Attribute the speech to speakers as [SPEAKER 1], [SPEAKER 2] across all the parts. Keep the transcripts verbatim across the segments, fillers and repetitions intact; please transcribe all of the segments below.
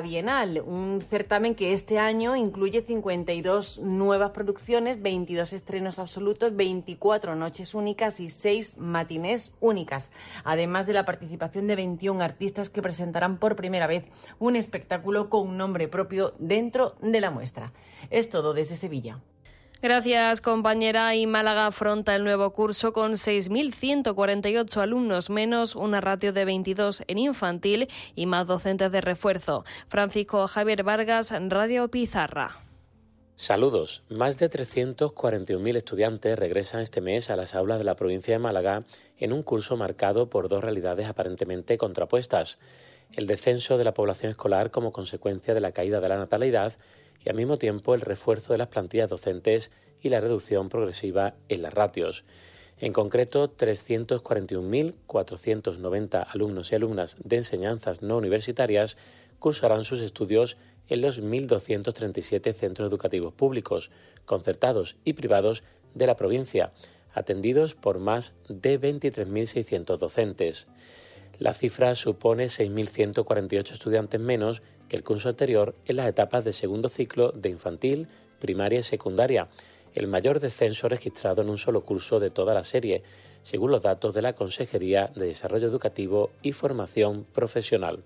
[SPEAKER 1] Bienal, un certamen que este año incluye cincuenta y dos nuevas producciones, veintidós estrenos absolutos, veinticuatro noches únicas y seis matinés únicas, además de la participación de veintiún artistas que presentarán por primera vez un espectáculo con un nombre propio dentro de la muestra. Es todo desde Sevilla.
[SPEAKER 2] Gracias, compañera. Y Málaga afronta el nuevo curso con seis mil ciento cuarenta y ocho alumnos menos, una ratio de veintidós en infantil y más docentes de refuerzo. Francisco Javier Vargas, Radio Pizarra.
[SPEAKER 3] Saludos. Más de trescientos cuarenta y un mil estudiantes regresan este mes a las aulas de la provincia de Málaga en un curso marcado por dos realidades aparentemente contrapuestas: el descenso de la población escolar como consecuencia de la caída de la natalidad y al mismo tiempo el refuerzo de las plantillas docentes y la reducción progresiva en las ratios. En concreto, trescientos cuarenta y un mil cuatrocientos noventa alumnos y alumnas de enseñanzas no universitarias cursarán sus estudios en los mil doscientos treinta y siete centros educativos públicos, concertados y privados de la provincia, atendidos por más de veintitrés mil seiscientos docentes. La cifra supone seis mil ciento cuarenta y ocho estudiantes menos que el curso anterior en las etapas de segundo ciclo de infantil, primaria y secundaria, el mayor descenso registrado en un solo curso de toda la serie, según los datos de la Consejería de Desarrollo Educativo y Formación Profesional.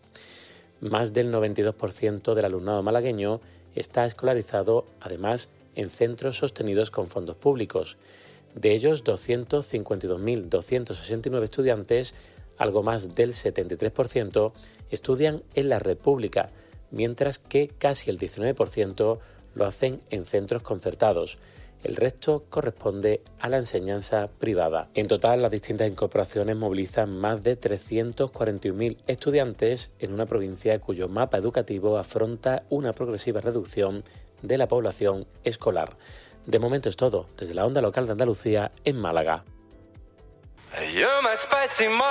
[SPEAKER 3] Más del noventa y dos por ciento del alumnado malagueño está escolarizado, además, en centros sostenidos con fondos públicos. De ellos, doscientos cincuenta y dos mil doscientos sesenta y nueve estudiantes, algo más del setenta y tres por ciento, estudian en la red pública, mientras que casi el diecinueve por ciento lo hacen en centros concertados. El resto corresponde a la enseñanza privada. En total, las distintas incorporaciones movilizan más de trescientos cuarenta y un mil estudiantes en una provincia cuyo mapa educativo afronta una progresiva reducción de la población escolar. De momento es todo, desde la onda local de Andalucía en Málaga.